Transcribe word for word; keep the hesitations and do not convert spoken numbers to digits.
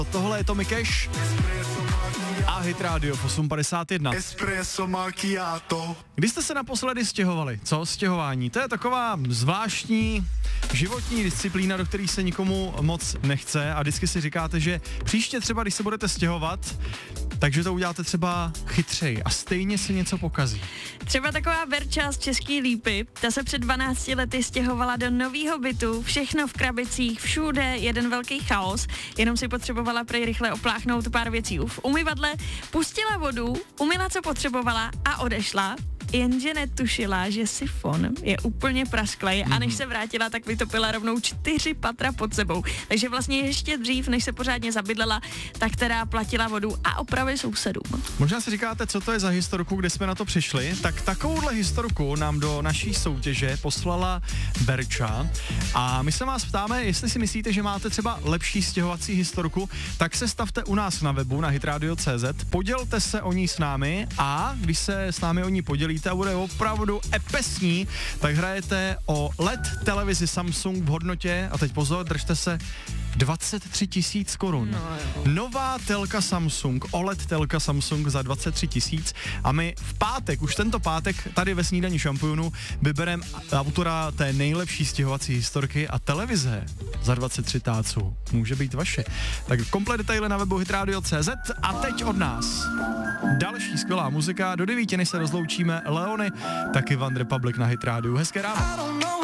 Tohle je Tommy Cash a Hit Radio v osm padesát jedna. Espresso macchiato. Kdy jste se naposledy stěhovali? Co? Stěhování. To je taková zvláštní životní disciplína, do které se nikomu moc nechce a vždycky si říkáte, že příště třeba, když se budete stěhovat, takže to uděláte třeba chytřej a stejně se něco pokazí. Třeba taková Verča z Český Lípy, ta se před dvanácti lety stěhovala do novýho bytu, všechno v krabicích, všude jeden velký chaos, jenom si potřebovala prej rychle opláchnout pár věcí v umyvadle, pustila vodu, umyla, co potřebovala a odešla. Jenže netušila, že sifon je úplně prasklej a než se vrátila, tak vytopila rovnou čtyři patra pod sebou. Takže vlastně ještě dřív, než se pořádně zabydlela, tak teda platila vodu a opravy sousedům. Možná si říkáte, co to je za historku, kde jsme na to přišli, tak takovouhle historku nám do naší soutěže poslala Berča a my se vás ptáme, jestli si myslíte, že máte třeba lepší stěhovací historku, tak se stavte u nás na webu na hitradio tečka cé zet, podělte se o ní s námi a když se s námi o ní podělíte a bude opravdu epesní, tak hrajete o el é dé televizi Samsung v hodnotě, a teď pozor, držte se, dvacet tři tisíc korun. No, nová telka Samsung, O L E D telka Samsung za dvacet tři tisíc a my v pátek, už tento pátek, tady ve Snídani šampionu vybereme autora té nejlepší stěhovací historky a televize za dvacet tři táců může být vaše. Tak komplet detaily na webu hitradio tečka cé zet a teď od nás další skvělá muzika. Do devíti, než se rozloučíme, Leony, taky One Republic na Hit Rádiu. Hezké ráno.